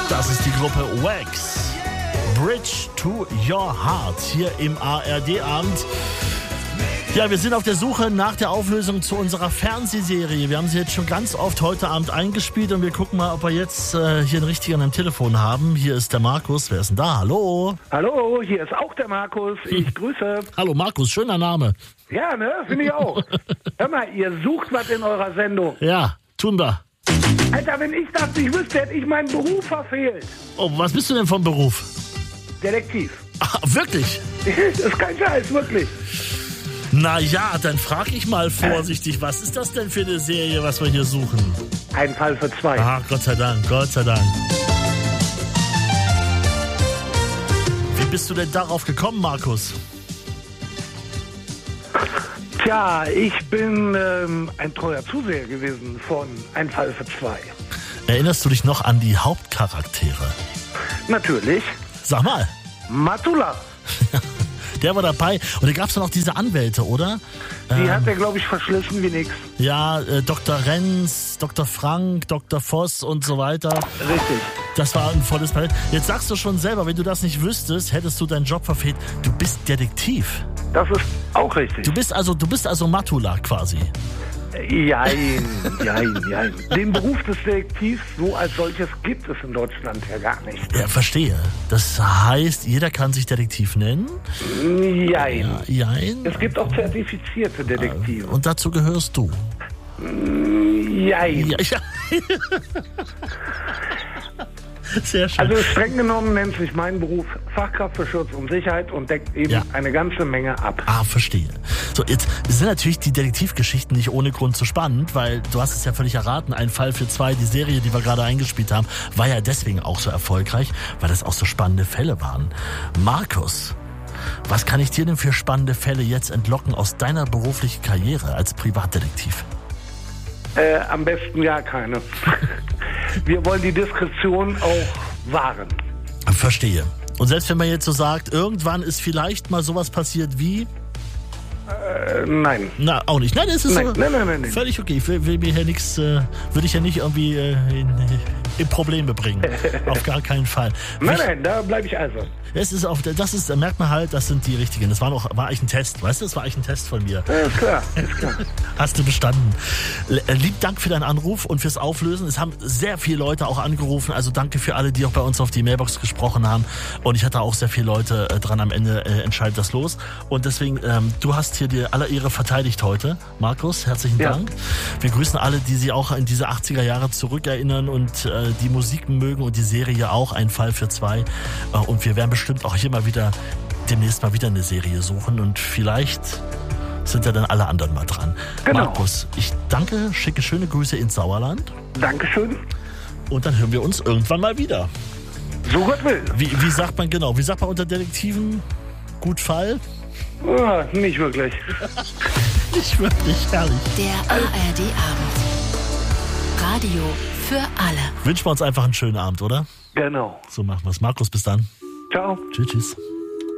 Das ist die Gruppe Wax. Bridge to Your Heart hier im ARD-Abend. Ja, wir sind auf der Suche nach der Auflösung zu unserer Fernsehserie. Wir haben sie jetzt schon ganz oft heute Abend eingespielt und wir gucken mal, ob wir jetzt hier einen richtigen am Telefon haben. Hier ist der Markus. Wer ist denn da? Hallo? Hallo, hier ist auch der Markus. Ich grüße. Hallo Markus, schöner Name. Ja, ne, finde ich auch. Hör mal, ihr sucht was in eurer Sendung. Ja, tun wir. Alter, wenn ich das nicht wüsste, hätte ich meinen Beruf verfehlt. Oh, was bist du denn vom Beruf? Detektiv. Ah, wirklich? Das ist kein Scheiß, wirklich. Na ja, dann frage ich mal vorsichtig, was ist das denn für eine Serie, was wir hier suchen? Ein Fall für zwei. Ah, Gott sei Dank, Gott sei Dank. Wie bist du denn darauf gekommen, Markus? Tja, ich bin ein treuer Zuseher gewesen von Ein Fall für zwei. Erinnerst du dich noch an die Hauptcharaktere? Natürlich. Sag mal. Matula. Der war dabei. Und da gab es dann auch diese Anwälte, oder? Die hat er, glaube ich, verschlissen wie nix. Ja, Dr. Renz, Dr. Frank, Dr. Voss und so weiter. Richtig. Das war ein volles Palett. Jetzt sagst du schon selber, wenn du das nicht wüsstest, hättest du deinen Job verfehlt. Du bist Detektiv. Das ist auch richtig. Du bist also Matula quasi. Jein. Den Beruf des Detektivs so als solches gibt es in Deutschland ja gar nicht. Ja, verstehe. Das heißt, jeder kann sich Detektiv nennen? Jein. Ja, jein. Es gibt auch zertifizierte Detektive. Und dazu gehörst du? Jein. Ja. Sehr schön. Also streng genommen nennt sich mein Beruf Fachkraft für Schutz und Sicherheit und deckt eben eine ganze Menge ab. Ah, verstehe. So, jetzt sind natürlich die Detektivgeschichten nicht ohne Grund so spannend, weil du hast es ja völlig erraten, Ein Fall für zwei, die Serie, die wir gerade eingespielt haben, war ja deswegen auch so erfolgreich, weil das auch so spannende Fälle waren. Markus, was kann ich dir denn für spannende Fälle jetzt entlocken aus deiner beruflichen Karriere als Privatdetektiv? Am besten gar keine. Wir wollen die Diskretion auch wahren. Verstehe. Und selbst wenn man jetzt so sagt, irgendwann ist vielleicht mal sowas passiert wie... Nein. Na, auch nicht. Nein, das ist nein. Völlig okay. Ich will mir hier nichts, würde ich ja nicht irgendwie in Probleme bringen. Auf gar keinen Fall. Nein, da bleibe ich also. Da merkt man halt, das sind die richtigen. Das war eigentlich ein Test, weißt du? Das war eigentlich ein Test von mir. Ja, ist klar. Hast du bestanden. Lieb Dank für deinen Anruf und fürs Auflösen. Es haben sehr viele Leute auch angerufen. Also danke für alle, die auch bei uns auf die Mailbox gesprochen haben. Und ich hatte auch sehr viele Leute dran. Am Ende entscheidet das los. Und deswegen, du hast hier die aller Ehre verteidigt heute. Markus, herzlichen Dank. Wir grüßen alle, die sich auch in diese 80er Jahre zurückerinnern und die Musik mögen und die Serie auch, Ein Fall für zwei. Und wir werden bestimmt auch hier demnächst mal wieder eine Serie suchen und vielleicht sind ja dann alle anderen mal dran. Genau. Markus, ich danke, schicke schöne Grüße ins Sauerland. Dankeschön. Und dann hören wir uns irgendwann mal wieder. So Gott will. Wie sagt man unter Detektiven? Gut Fall? Oh, nicht wirklich. Nicht wirklich, herrlich. Der ARD-Abend. Radio für alle. Wünschen wir uns einfach einen schönen Abend, oder? Genau. So machen wir es. Markus, bis dann. Ciao. Tschüss.